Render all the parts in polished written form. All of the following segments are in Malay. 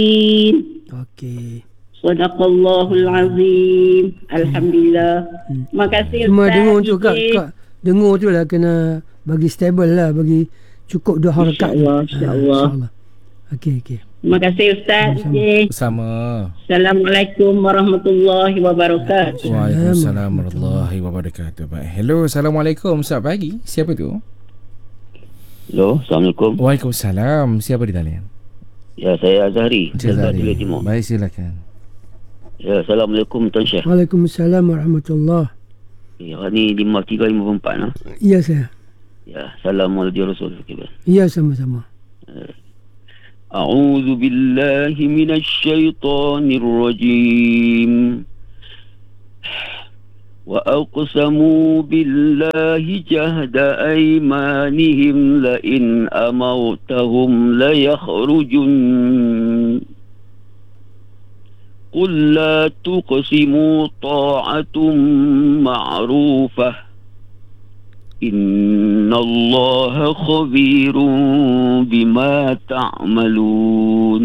Okey. Sadaqallahul azim. Alhamdulillah. Terima kasih Cuma Ustaz. dengar tu DJ. kak dengar tu lah kena bagi stable lah, bagi cukup 2 harakat tu. InsyaAllah. Okey. Terima kasih Ustaz. DJ. Sama. Assalamualaikum warahmatullahi wabarakatuh. Waalaikumsalam warahmatullahi wabarakatuh. Baik. Hello, Assalamualaikum. Selamat pagi. Siapa tu? Hello, Assalamualaikum. Waalaikumsalam. Siapa di talian? Ya, saya Azhari. Dari Timur. Baik, silakan. Ya, Assalamualaikum Tuan Syekh. Waalaikumsalam warahmatullahi. Ya, ni 5354 lah. Ya saya. Ya, Assalamualaikum Rasul. Ya sama-sama. A'udzu billahi minasy syaithanir rajim. وأقسموا بالله جهد أيمانهم لئن أمرتهم ليخرجن قل لا تقسموا طاعة معروفة إن الله خبير بما تعملون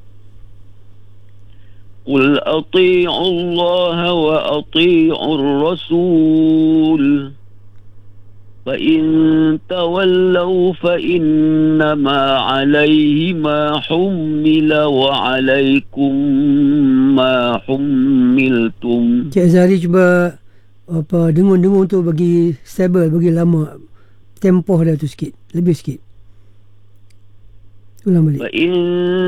قل أطيعوا الله وأطيعوا الرسول فإن تولوا فإنما عليه ما حمل وعليكم ما حملتم. Cik Azhari cuba dengung-dengung tu bagi stable, bagi lama tempoh dia tu sikit, lebih sikit. Ulang balik.